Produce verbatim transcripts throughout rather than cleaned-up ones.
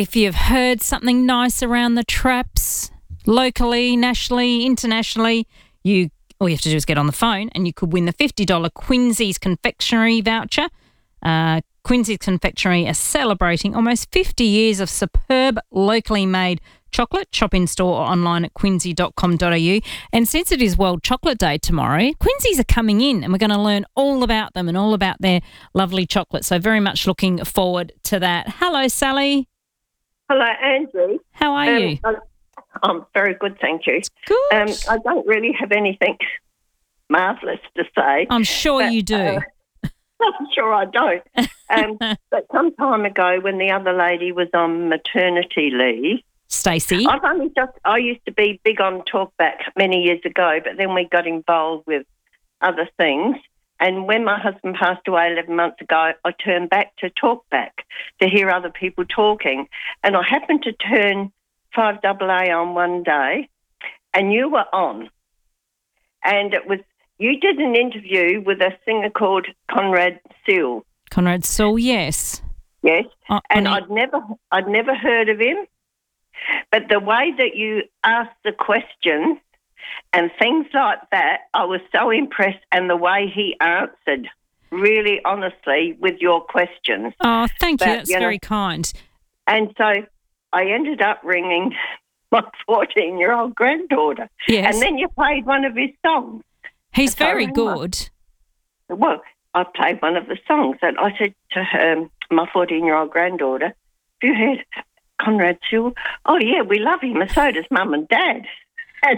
if you've heard something nice around the traps, locally, nationally, internationally, you all you have to do is get on the phone and you could win the fifty dollars Quincy's confectionery voucher. Uh, Quincy's Confectionery are celebrating almost fifty years of superb locally made chocolate. Shop in store or online at quincy dot com dot a u. And since it is World Chocolate Day tomorrow, Quincy's are coming in and we're going to learn all about them and all about their lovely chocolate. So very much looking forward to that. Hello, Sally. Hello, Andrew. How are um, you? I'm very good, thank you. Good. Um, I don't really have anything marvellous to say. I'm sure but, you do. Uh, I'm sure I don't. Um, but some time ago when the other lady was on maternity leave, Stacey. I've only just, I used to be big on Talkback many years ago, but then we got involved with other things. And when my husband passed away eleven months ago, I turned back to Talkback to hear other people talking. And I happened to turn five A A on one day, and you were on. And it was, you did an interview with a singer called Conrad Sewell. Conrad Sewell, yes. Yes. Oh, and I I'd never, I'd never heard of him. But the way that you asked the questions and things like that, I was so impressed, and the way he answered, really honestly, with your questions. Oh, thank you. But, That's you know, very kind. And so I ended up ringing my fourteen-year-old granddaughter. Yes. And then you played one of his songs. He's So very I rang good. my- Well, I played one of the songs, and I said to her, my fourteen-year-old granddaughter, have you heard Conrad Sewell? Oh, yeah, we love him, and so does Mum and Dad. And,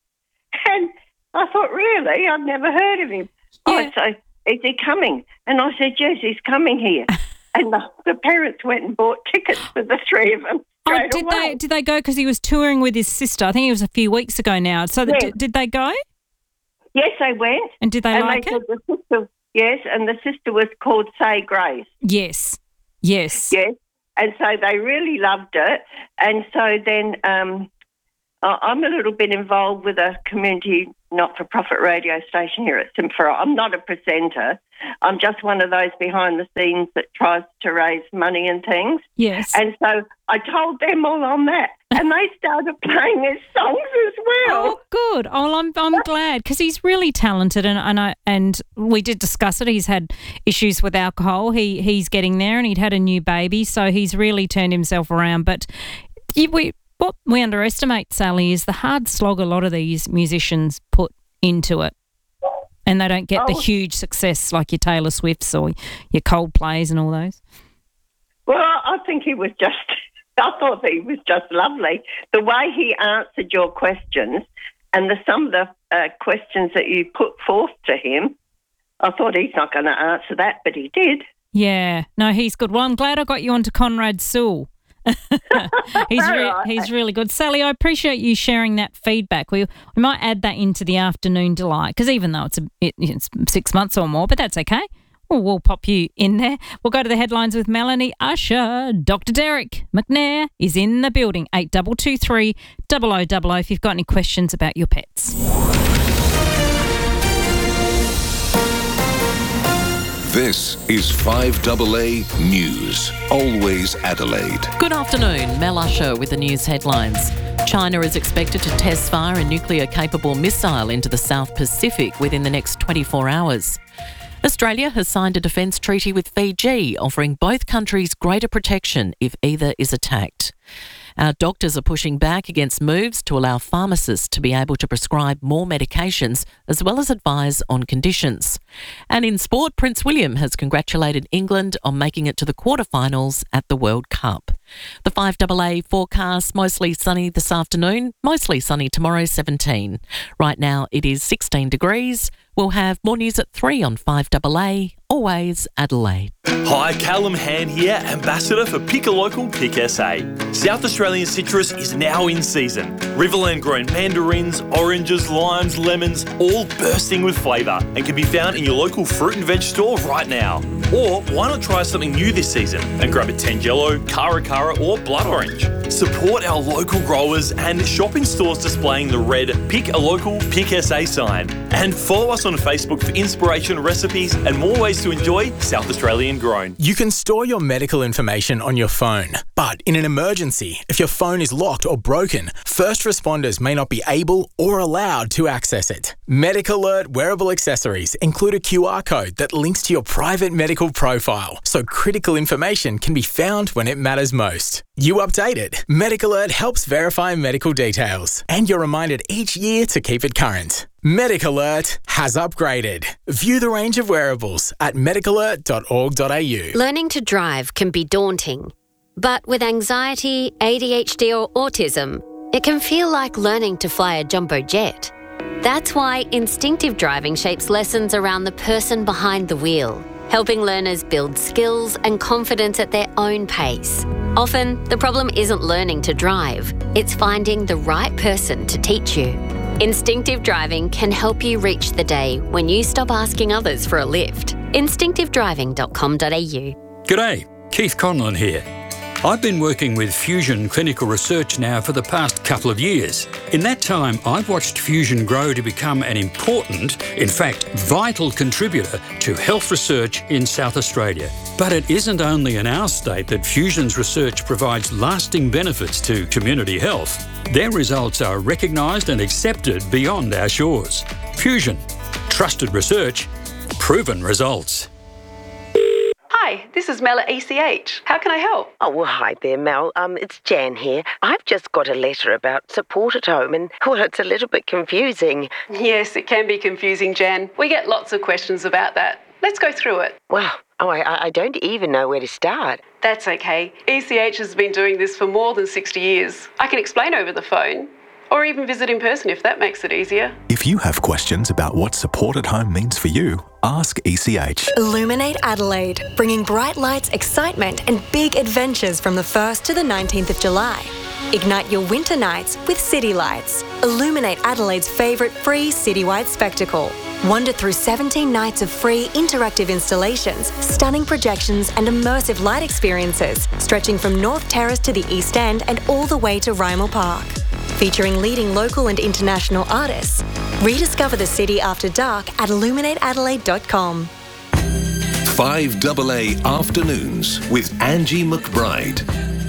and I thought, really? I've never heard of him. Yeah. Oh, so is he coming? And I said, yes, he's coming here. And the, the parents went and bought tickets for the three of them Oh, straight did away. they did they go because he was touring with his sister? I think it was a few weeks ago now. So the, Yeah. did, did they go? Yes, they went. And did they and like they it? said the sister, yes, and the sister was called Say Grace. Yes. Yes. Yes. And so they really loved it. And so then um, I- I'm a little bit involved with a community not-for-profit radio station here at Simferopol. I'm not a presenter. I'm just one of those behind the scenes that tries to raise money and things. Yes. And so I told them all on that, and they started playing his songs as well. Oh, good. Oh, I'm I'm glad because he's really talented, and and I and we did discuss it. He's had issues with alcohol. He he's getting there, and he'd had a new baby, so he's really turned himself around. But you- we what we underestimate, Sally, is the hard slog a lot of these musicians put into it, and they don't get the Oh. huge success like your Taylor Swifts or your Coldplays and all those. Well, I think he was just, I thought he was just lovely. The way he answered your questions and the, some of the uh, questions that you put forth to him, I thought he's not going to answer that, but he did. Yeah, no, he's good. Well, I'm glad I got you onto Conrad Sewell. he's re- Right. he's really good. Sally, I appreciate you sharing that feedback. We we might add that into the afternoon delight because even though it's a, it, it's six months or more, but that's okay. We'll, we'll pop you in there. We'll go to the headlines with Melanie Usher. Doctor Derek McNair is in the building. Eight double two three double o double o. If you've got any questions about your pets. This is five A A News, always Adelaide. Good afternoon, Mel Usher with the news headlines. China is expected to test fire a nuclear-capable missile into the South Pacific within the next twenty-four hours. Australia has signed a defence treaty with Fiji, offering both countries greater protection if either is attacked. Our doctors are pushing back against moves to allow pharmacists to be able to prescribe more medications as well as advise on conditions. And in sport, Prince William has congratulated England on making it to the quarterfinals at the World Cup. The five A A forecast, mostly sunny this afternoon, mostly sunny tomorrow, seventeen. Right now it is sixteen degrees. We'll have more news at three on five A A, always Adelaide. Hi, Callum Hand here, Ambassador for Pick a Local, Pick S A. South Australian citrus is now in season. Riverland grown mandarins, oranges, limes, lemons, all bursting with flavour and can be found in your local fruit and veg store right now. Or why not try something new this season and grab a Tangelo, Cara Cara or Blood Orange? Support our local growers and shop in stores displaying the red Pick a Local, Pick S A sign. And follow us on Facebook for inspiration, recipes and more ways to enjoy South Australian grown. You can store your medical information on your phone, but in an emergency, if your phone is locked or broken, first responders may not be able or allowed to access it. MedicAlert wearable accessories include a Q R code that links to your private medical profile, so critical information can be found when it matters most. You update it. MedicAlert helps verify medical details, and you're reminded each year to keep it current. MedicAlert has upgraded. View the range of wearables at medic alert dot org dot a u. Learning to drive can be daunting, but with anxiety, A D H D or autism, it can feel like learning to fly a jumbo jet. That's why instinctive driving shapes lessons around the person behind the wheel, helping learners build skills and confidence at their own pace. Often, the problem isn't learning to drive, it's finding the right person to teach you. Instinctive driving can help you reach the day when you stop asking others for a lift. instinctive driving dot com dot a u. G'day, Keith Conlon here. I've been working with Fusion Clinical Research now for the past couple of years. In that time, I've watched Fusion grow to become an important, in fact, vital contributor to health research in South Australia. But it isn't only in our state that Fusion's research provides lasting benefits to community health. Their results are recognised and accepted beyond our shores. Fusion. Trusted research. Proven results. Hi, this is Mel at E C H. How can I help? Oh, well, hi there, Mel. Um, it's Jan here. I've just got a letter about support at home and, well, it's a little bit confusing. Yes, it can be confusing, Jan. We get lots of questions about that. Let's go through it. Well, oh, I, I don't even know where to start. That's okay. E C H has been doing this for more than sixty years. I can explain over the phone, or even visit in person if that makes it easier. If you have questions about what support at home means for you, ask E C H. Illuminate Adelaide, bringing bright lights, excitement and big adventures from the first to the nineteenth of July. Ignite your winter nights with City Lights. Illuminate Adelaide's favourite free citywide spectacle. Wander through seventeen nights of free interactive installations, stunning projections and immersive light experiences, stretching from North Terrace to the East End and all the way to Rymel Park. Featuring leading local and international artists. Rediscover the city after dark at illuminate adelaide dot com. five A A Afternoons with Angie McBride.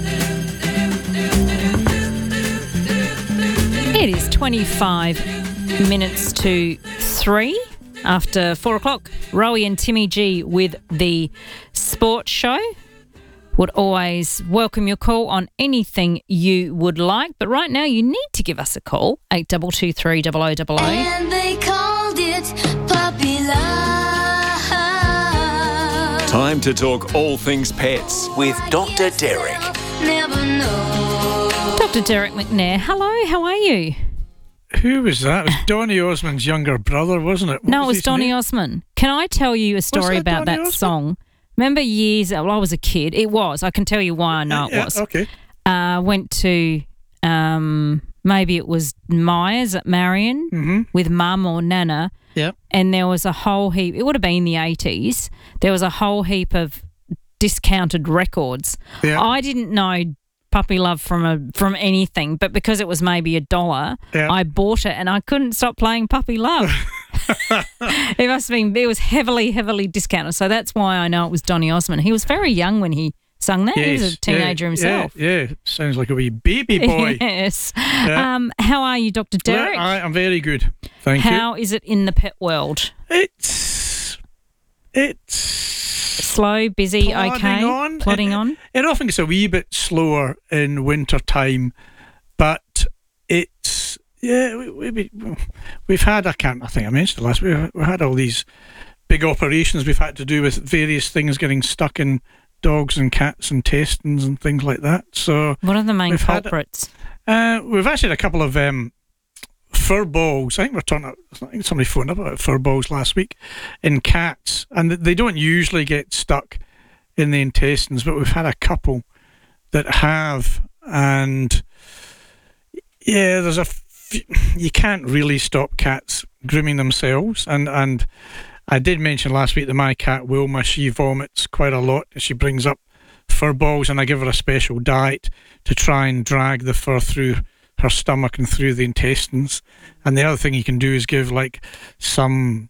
It is twenty-five minutes to three after four o'clock. Rowie and Timmy G with the Sports Show. Would always welcome your call on anything you would like, but right now you need to give us a call, eight two two three double oh double oh. And they called it Puppy Love. Time to talk all things pets with Doctor Derek. Never know. Doctor Derek McNair, hello, how are you? Who was that? It was Donny Osmond's younger brother, wasn't it? What no, was it was his Donny name? Osmond. Can I tell you a story that about Donny that Osmond? song? Remember years, well, I was a kid. It was. I can tell you why I know Yeah, it was. okay. I uh, went to, um, maybe it was Myers at Marion Mm-hmm. with Mum or Nana. Yeah. And there was a whole heap, it would have been the eighties, there was a whole heap of discounted records. Yeah. I didn't know Puppy Love from a from anything, but because it was maybe a dollar, Yeah. I bought it and I couldn't stop playing Puppy Love. It must have been, it was heavily, heavily discounted. So that's why I know it was Donny Osmond. He was very young when he sung that. Yes, he was a teenager yeah, himself. Yeah, yeah, sounds like a wee baby boy. Yes. Yeah. Um, how are you, Doctor Derek? Well, I, I'm very good. Thank How you. is it in the pet world? It's it's Slow, busy, plodding okay? on. Plodding it, on? It often gets a wee bit slower in winter time, but it's yeah. We, we, we've had I can't I think I mentioned it last week. We've had all these big operations we've had to do with various things getting stuck in dogs and cats and intestines and things like that. So what are the main we've had- culprits? Uh, we've actually had a couple of um, fur balls. I think we're talking. I think somebody phoned up about fur balls last week in cats, and they don't usually get stuck in the intestines, but we've had a couple that have, and yeah, there's a. F- you can't really stop cats grooming themselves, and and I did mention last week that my cat Wilma, she vomits quite a lot. She brings up fur balls, and I give her a special diet to try and drag the fur through her stomach and through the intestines. And the other thing you can do is give like some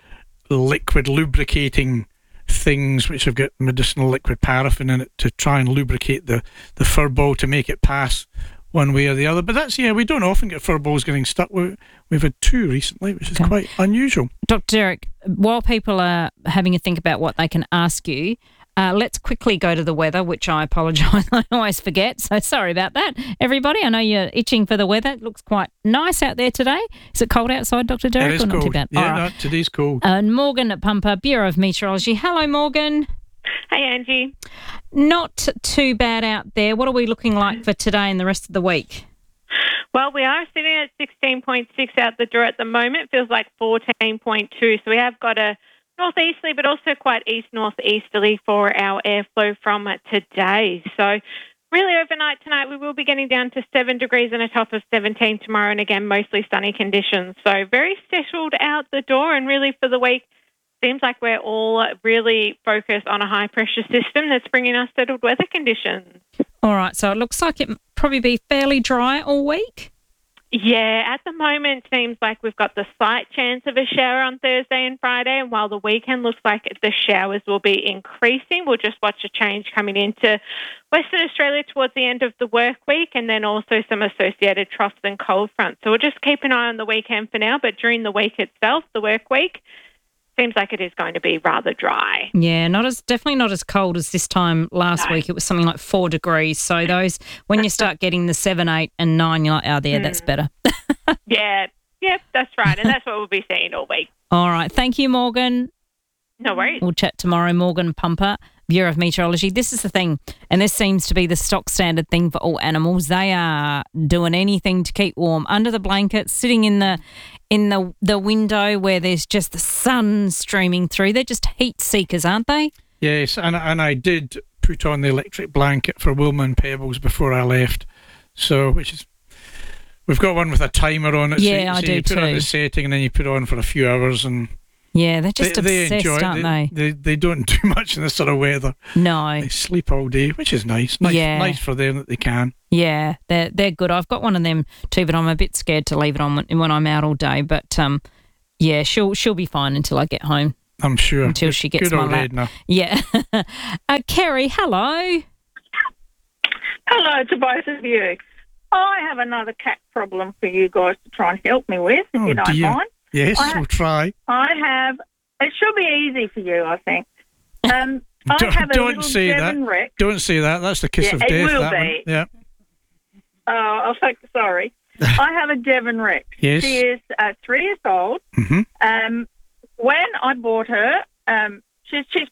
liquid lubricating things which have got medicinal liquid paraffin in it to try and lubricate the, the fur ball to make it pass one way or the other. But that's, yeah, we don't often get fur balls getting stuck. We, we've had two recently, which is Okay. quite unusual. Doctor Derek, while people are having a think about what they can ask you, uh, let's quickly go to the weather, which I apologise, I always forget. So sorry about that, everybody. I know you're itching for the weather. It looks quite nice out there today. Is it cold outside, Doctor Derek? It is or not cold. too bad? Yeah, All right. no, today's cold. And Morgan at Pumper, Bureau of Meteorology. Hello, Morgan. Hey, Angie. Not too bad out there. What are we looking like for today and the rest of the week? Well, we are sitting at sixteen point six out the door at the moment. Feels like fourteen point two. So we have got a northeasterly but also quite east-northeasterly for our airflow from today. So really overnight tonight we will be getting down to seven degrees and a top of seventeen tomorrow, and again mostly sunny conditions. So very settled out the door, and really for the week seems like we're all really focused on a high-pressure system that's bringing us settled weather conditions. All right, so it looks like it probably be fairly dry all week. Yeah, at the moment seems like we've got the slight chance of a shower on Thursday and Friday, and while the weekend looks like the showers will be increasing, we'll just watch a change coming into Western Australia towards the end of the work week, and then also some associated troughs and cold fronts. So we'll just keep an eye on the weekend for now, but during the week itself, the work week, seems like it is going to be rather dry. Yeah, not as definitely not as cold as this time last No. week. It was something like four degrees. So those when you start getting the seven, eight, and nine, you're like, oh, there, that's better. Yeah, yep, that's right, and that's what we'll be seeing all week. All right, thank you, Morgan. No worries. We'll chat tomorrow. Morgan Pumper, Bureau of Meteorology. This is the thing, and this seems to be the stock standard thing for all animals. They are doing anything to keep warm, under the blankets, sitting in the in the the window where there's just the sun streaming through. They're just heat seekers, aren't they? Yes, and and I did put on the electric blanket for Wilma and Pebbles before I left. So, which is, we've got one with a timer on it. Yeah, so, I so do you put it on too. the setting, and then you put it on for a few hours, and Yeah, they're just they, they obsessed, enjoy it. aren't they? They, they don't do much in this sort of weather. No. They sleep all day, which is nice. Nice, Yeah. nice for them that they can. Yeah, they're they're good. I've got one of them too, but I'm a bit scared to leave it on when, when I'm out all day. But um, yeah, she'll she'll be fine until I get home. I'm sure. Until Good- she gets good my old lap. Edna. Yeah. uh, Kerry, hello. Hello to both of you. I have another cat problem for you guys to try and help me with, if Oh, you don't dear. mind. Yes, I, we'll try. I have, it should be easy for you, I think. Um, I Don't, have a don't little say Devon that. Rex. Don't say that. That's the kiss Yeah, of it death. will that one. be. Yeah. Oh, I'll take, sorry. I have a Devon Rex. Yes. She is uh, three years old. Mm-hmm. Um, when I bought her, um, she's, she's